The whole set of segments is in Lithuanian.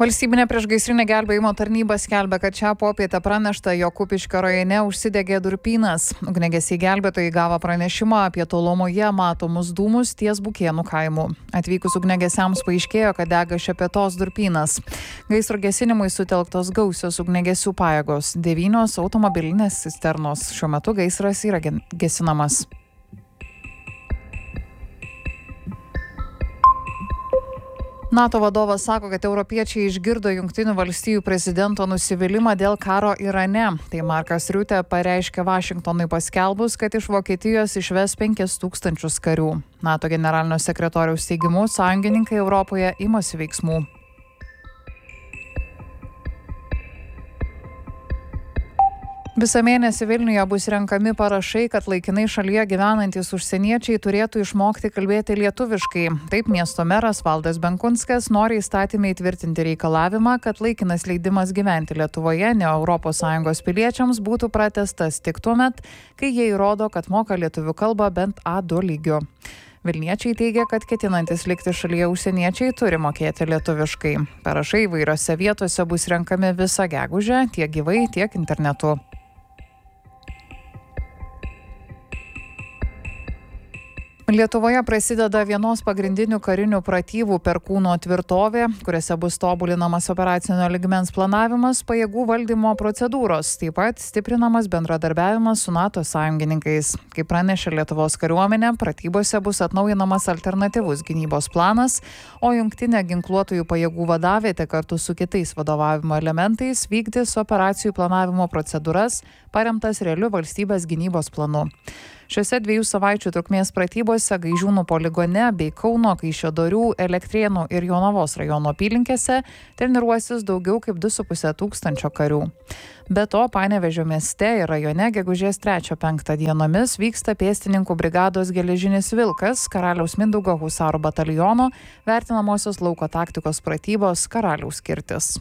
Valstybinė priešgaisrinė gelbėjimo tarnyba skelbia, kad šią popietę pranešta, jog Kupiškio rajone užsidegė durpynas. Ugniagesiai gelbėtojai gavo pranešimą apie tolumoje matomus dūmus ties Bukėnų kaimu. Atvykus ugniagesiams paaiškėjo, kad dega Šepetos durpynas. Gaisro gesinimui sutelktos gausios ugniagesių pajėgos, 9 automobilinės cisternos. Šiuo metu gaisras yra gesinamas. NATO vadovas sako, kad europiečiai išgirdo Jungtinių valstijų prezidento nusivylimą dėl karo Irane. Tai Markas Riutė pareiškė Vašingtonui paskelbus, kad iš Vokietijos išves 5000 karių. NATO generalinio sekretoriaus teigimu, sąjungininkai Europoje imasi veiksmų. Visą mėnesį Vilniuje bus renkami parašai, kad laikinai šalyje gyvenantys užsieniečiai turėtų išmokti kalbėti lietuviškai. Taip miesto meras Valdas Benkunskas nori įstatymai įtvirtinti reikalavimą, kad laikinas leidimas gyventi Lietuvoje ne ES piliečiams būtų pratęstas tik tuomet, kai jie įrodo, kad moka lietuvių kalbą bent A2 lygiu. Vilniečiai teigia, kad ketinantis likti šalyje užsieniečiai turi mokėti lietuviškai. Parašai įvairiose vietose bus renkami visą gegužę, tiek gyvai, tiek internetu. Lietuvoje prasideda vienos pagrindinių karinių pratybų Perkūno tvirtovė, kuriuose bus tobulinamas operacinio lygmens planavimas, pajėgų valdymo procedūros, taip pat stiprinamas bendradarbiavimas su NATO sąjungininkais. Kaip pranešė Lietuvos kariuomenė, pratybose bus atnaujinamas alternatyvus gynybos planas, o jungtinė ginkluotųjų pajėgų vadavietė kartu su kitais vadovavimo elementais vykdys operacijų planavimo procedūras, paremtas realiu valstybės gynybos planu. Šiuose 2 savaičių trukmės pratybose Gaižiūnų poligone bei Kauno, Kaišiadorių, Elektrėnų ir Jonavos rajono apylinkėse treniruosis daugiau kaip 2500 karių. Be to, Panevėžio mieste ir rajone gegužės 3-5 dienomis vyksta pėstininkų brigados Geležinis Vilkas, Karaliaus Mindaugo husarų bataliono, vertinamosios lauko taktikos pratybos Karaliaus kirtis.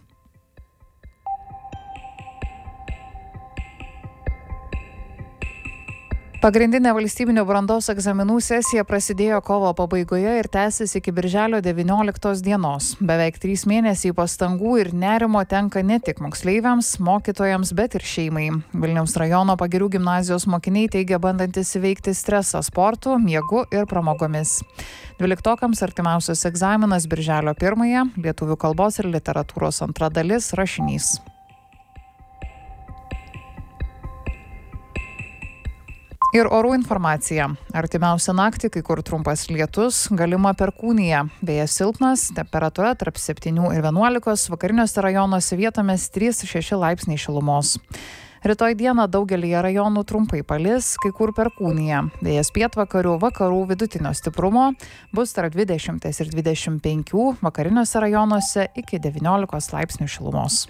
Pagrindinė valstybinių brandos egzaminų sesija prasidėjo kovo pabaigoje ir tęsis iki birželio 19 dienos. Beveik 3 mėnesiai pastangų ir nerimo tenka ne tik moksleiviams, mokytojams, bet ir šeimai. Vilniaus rajono Pagirių gimnazijos mokiniai teigia bandantis įveikti stresą sportu, miegu ir pramogomis. 12-okams artimiausias egzaminas birželio 1-ąją, lietuvių kalbos ir literatūros antra dalis rašinys. Ir orų informacija. Artimiausią naktį kai kur trumpas lietus, galima perkūnija. Vėjas silpnas, temperatūra tarp 7 ir 11, vakariniuose rajonuose vietomis 3-6 laipsniai šilumos. Rytoj dieną daugelyje rajonų trumpai palis, kai kur perkūnija. Vėjas pietvakarių, vakarų vidutinio stiprumo bus tarp 20 ir 25, vakariniuose rajonuose iki 19 laipsnių šilumos.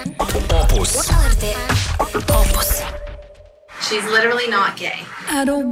Opus. Opus. She's literally not gay.